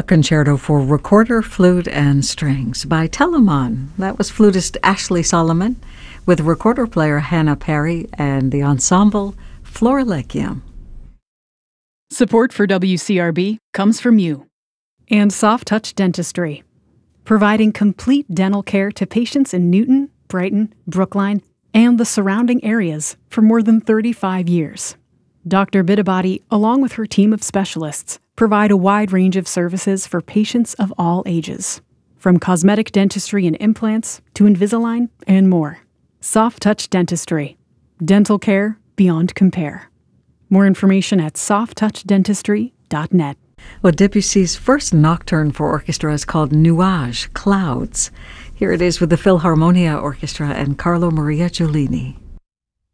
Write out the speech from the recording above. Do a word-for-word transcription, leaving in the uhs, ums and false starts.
Concerto for Recorder, Flute, and Strings by Telemann. That was flutist Ashley Solomon with recorder player Hannah Perry and the ensemble Florilegium. Support for W C R B comes from you and Soft Touch Dentistry, providing complete dental care to patients in Newton, Brighton, Brookline, and the surrounding areas for more than thirty-five years. Doctor Biddabody, along with her team of specialists, provide a wide range of services for patients of all ages, from cosmetic dentistry and implants to Invisalign and more. Soft Touch Dentistry. Dental care beyond compare. More information at soft touch dentistry dot net. Well, Debussy's first nocturne for orchestra is called Nuages, Clouds. Here it is with the Philharmonia Orchestra and Carlo Maria Giulini.